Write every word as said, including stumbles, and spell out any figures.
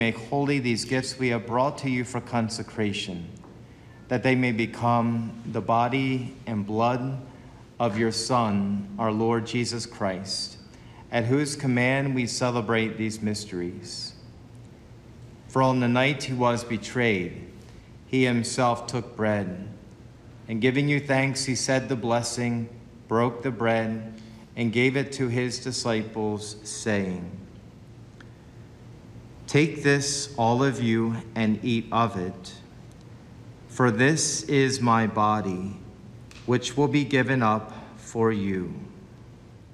Make holy these gifts we have brought to you for consecration, that they may become the body and blood of your Son, our Lord Jesus Christ, at whose command we celebrate these mysteries. For on the night he was betrayed, he himself took bread, and giving you thanks, he said the blessing, broke the bread, and gave it to his disciples, saying, "Take this, all of you, and eat of it, for this is my body, which will be given up for you."